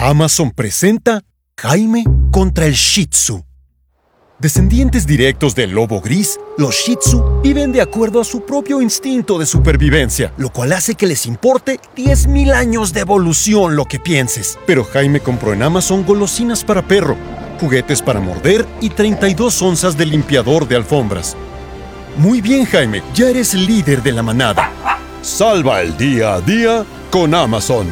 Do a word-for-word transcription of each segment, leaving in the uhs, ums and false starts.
Amazon presenta Jaime contra el Shih Tzu. Descendientes directos del lobo gris, los Shih Tzu viven de acuerdo a su propio instinto de supervivencia, lo cual hace que les importe diez mil años de evolución lo que pienses. Pero Jaime compró en Amazon golosinas para perro, juguetes para morder y treinta y dos onzas de limpiador de alfombras. Muy bien, Jaime, ya eres líder de la manada. Salva el día a día con Amazon.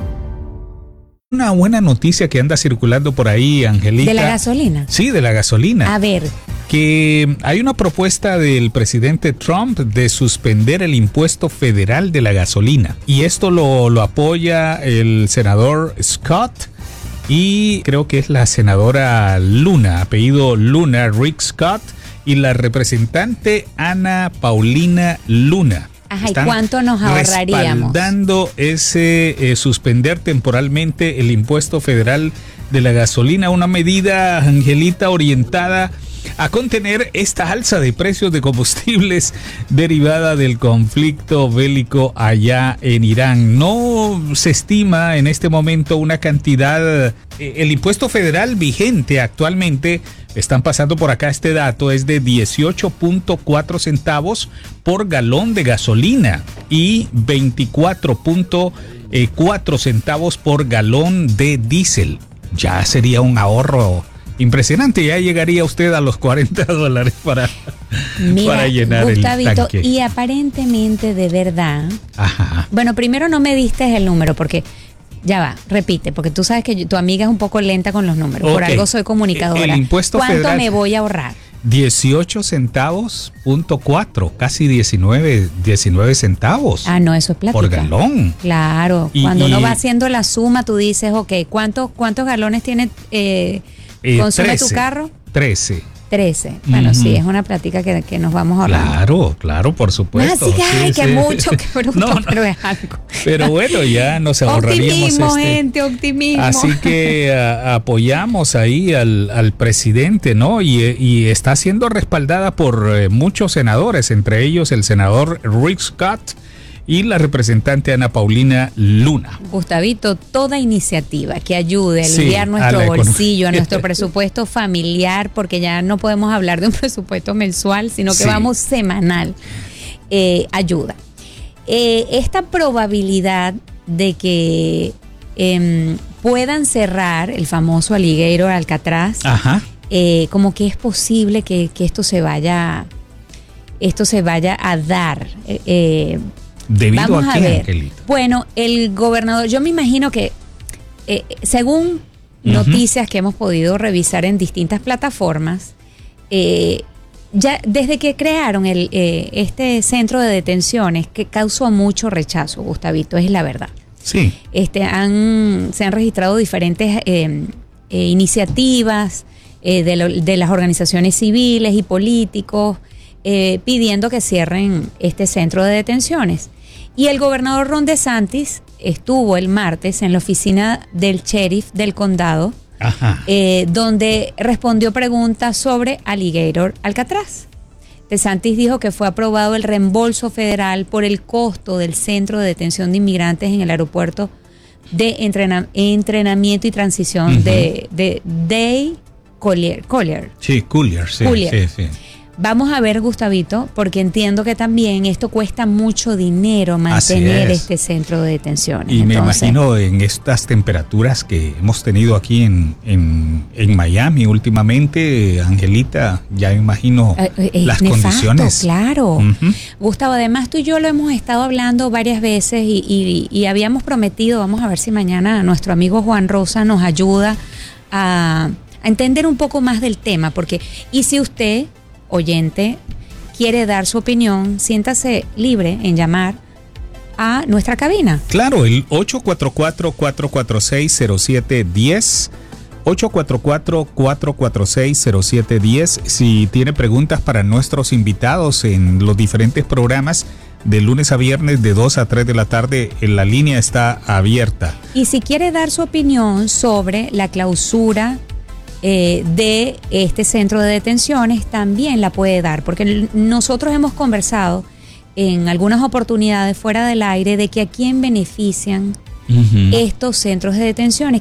Una buena noticia que anda circulando por ahí, Angelita. ¿De la gasolina? Sí, de la gasolina. A ver. Que hay una propuesta del presidente Trump de suspender el impuesto federal de la gasolina. Y esto lo, lo apoya el senador Scott y creo que es la senadora Luna, apellido Luna, Rick Scott, y la representante Ana Paulina Luna. Ajá, ¿y cuánto nos ahorraríamos? Respaldando ese eh, suspender temporalmente el impuesto federal de la gasolina, una medida, Angelita, orientada a contener esta alza de precios de combustibles derivada del conflicto bélico allá en Irán. No se estima en este momento una cantidad, eh, el impuesto federal vigente actualmente, están pasando por acá este dato, es de dieciocho punto cuatro centavos por galón de gasolina y veinticuatro punto cuatro centavos por galón de diésel. Ya sería un ahorro impresionante, ya llegaría usted a los cuarenta dólares para, Mira, para llenar Gustavito, el tanque. Y aparentemente de verdad, Ajá. Bueno, primero no me diste el número porque, ya va, repite, porque tú sabes que yo, tu amiga es un poco lenta con los números, okay. Por algo soy comunicadora. El impuesto ¿Cuánto federal, me voy a ahorrar? dieciocho centavos punto cuatro, casi diecinueve, diecinueve centavos. Ah, no, eso es plática. Por galón. Claro, y, cuando y, uno va haciendo la suma, tú dices, ok, ¿cuántos, cuántos galones tiene, eh, eh, consume trece, tu carro? trece. trece. Bueno, uh-huh. Sí, es una plática que, que nos vamos a ahorrar. Claro, claro, por supuesto. Así que, sí, ay, sí. que mucho, que bruto, no, no. pero es algo. Pero bueno, ya nos ahorraríamos. Optimismo, este, gente, optimismo. Así que a, apoyamos ahí al, al presidente, ¿no? Y, y está siendo respaldada por eh, muchos senadores, entre ellos el senador Rick Scott y la representante Ana Paulina Luna. Gustavito, toda iniciativa que ayude a Sí, aliviar nuestro a bolsillo, a nuestro presupuesto familiar, porque ya no podemos hablar de un presupuesto mensual, sino que sí. vamos semanal, eh, ayuda. Eh, esta probabilidad de que eh, puedan cerrar el famoso alligator Alcatraz, Ajá. Eh, como que es posible que, que esto se vaya, esto se vaya a dar. Eh, eh, ¿Debido Vamos a a qué, ver. Angelita? Bueno, el gobernador, yo me imagino que eh, según uh-huh. noticias que hemos podido revisar en distintas plataformas, eh, ya desde que crearon el, eh, este centro de detenciones, que causó mucho rechazo, Gustavito, es la verdad. Sí. Este, han, se han registrado diferentes eh, eh, iniciativas eh, de, lo, de las organizaciones civiles y políticos eh, pidiendo que cierren este centro de detenciones. Y el gobernador Ron DeSantis estuvo el martes en la oficina del sheriff del condado, eh, donde respondió preguntas sobre Alligator Alcatraz. DeSantis dijo que fue aprobado el reembolso federal por el costo del centro de detención de inmigrantes en el aeropuerto de entrena- entrenamiento y transición uh-huh. de, de Day Collier. Collier. Sí, Collier, sí, Collier. sí, sí. Vamos a ver, Gustavito, porque entiendo que también esto cuesta mucho dinero mantener este centro de detenciones. Y Entonces, me imagino en estas temperaturas que hemos tenido aquí en, en, en Miami últimamente, Angelita, ya me imagino eh, eh, las nefasto, condiciones. Claro. Uh-huh. Gustavo, además tú y yo lo hemos estado hablando varias veces y, y, y habíamos prometido, vamos a ver si mañana nuestro amigo Juan Rosa nos ayuda a, a entender un poco más del tema, porque y si usted, oyente, quiere dar su opinión, siéntase libre en llamar a nuestra cabina. Claro, el ocho cuatro cuatro, cuatro cuatro seis, cero siete uno cero, ocho cuatro cuatro, cuatro cuatro seis, cero siete uno cero. Si tiene preguntas para nuestros invitados en los diferentes programas, de lunes a viernes de dos a tres de la tarde, la línea está abierta. Y si quiere dar su opinión sobre la clausura Eh, de este centro de detenciones, también la puede dar, porque nosotros hemos conversado en algunas oportunidades fuera del aire de que a quién benefician uh-huh. estos centros de detenciones,